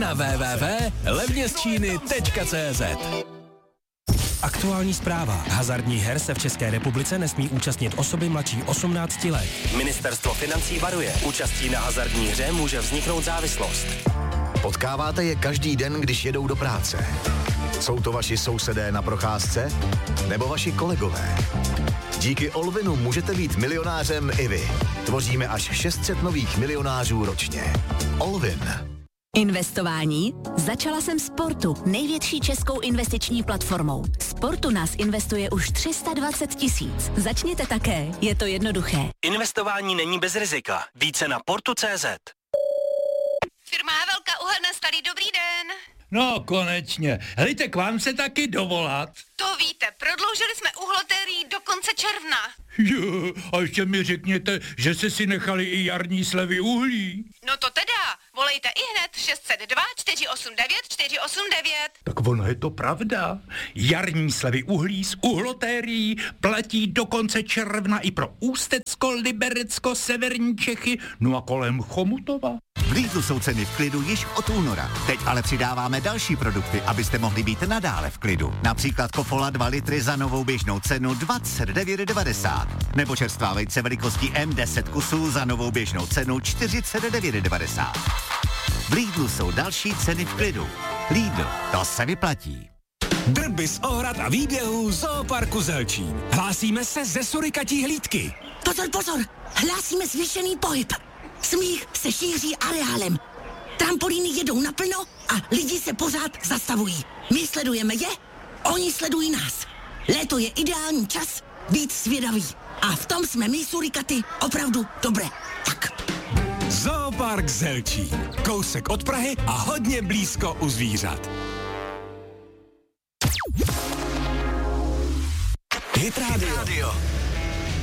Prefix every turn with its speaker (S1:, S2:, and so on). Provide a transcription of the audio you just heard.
S1: na www.levnězčíny.cz. Aktuální zpráva. Hazardních her se v České republice nesmí účastnit osoby mladší 18 let. Ministerstvo financí varuje. Účastí na hazardní hře může vzniknout závislost.
S2: Potkáváte je každý den, když jedou do práce. Jsou to vaši sousedé na procházce? Nebo vaši kolegové? Díky Olvinu můžete být milionářem i vy. Tvoříme až 600 nových milionářů ročně. Olvin.
S3: Investování? Začala jsem Sportu, největší českou investiční platformou. Sportu nás investuje už 320 000. Začněte také, je to jednoduché.
S1: Investování není bez rizika. Více na portu.cz.
S4: Firma Havelka Uhelné Staly, dobrý den.
S5: No, konečně. Helejte, k vám se taky dovolat.
S4: To víte, prodloužili jsme uhlotérii do konce června.
S5: Jo, a ještě mi řekněte, že jste si nechali i jarní slevy uhlí.
S4: No to teda, volejte ihned 602 489 489.
S5: Tak ono je to pravda. Jarní slevy uhlí z uhlotérií platí do konce června i pro Ústecko, Liberecko, severní Čechy, no a kolem Chomutova.
S6: V Lidlu jsou ceny v klidu již od února. Teď ale přidáváme další produkty, abyste mohli být nadále v klidu. Například Kofola 2 litry za novou běžnou cenu 29,90. Nebo čerstvá vejce velikostí M10 kusů za novou běžnou cenu 49,90. V Lidlu jsou další ceny v klidu. Lidl, to se vyplatí.
S1: Drby z ohrad a výběhů Zooparku Zelčín. Hlásíme se ze Surikatí hlídky.
S7: Pozor, pozor, hlásíme zvýšený pohyb. Smích se šíří areálem. Trampolíny jedou naplno a lidi se pořád zastavují. My sledujeme je, oni sledují nás. Léto je ideální čas být zvědavý. A v tom jsme my, Surikaty, opravdu dobré. Tak.
S1: Zoopark Zelčín. Kousek od Prahy a hodně blízko u zvířat. Hit Radio.